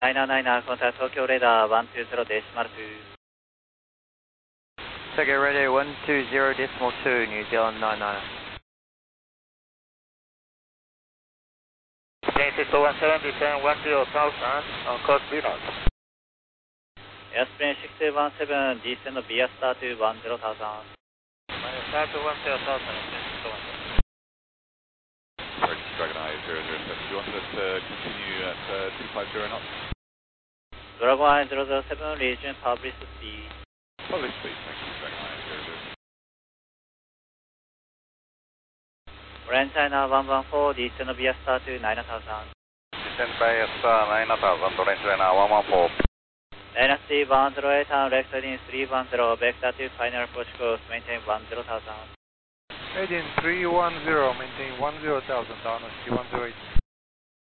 999, contact Tokyo radar 120 decimal 2. Tokyo radio 120 decimal 2, New Zealand 99. Genesis 417, descend 10,000 on course B north. Airplane 6217, descend via star to 10,000. Start to 10,000. Dragon Eye 007, do you want us to continue at 250 knots? Dragon Eye 007, region publish speed. Publish speed, thank you, Dragon Eye 007. Grand China 114, descend via star to 9,000. Descend by star 9,000, Orange China 114. Dynasty 108, left heading 310, vector to final approach course, maintain 10,000. Heading 310, maintain 10,000, Dynasty 108.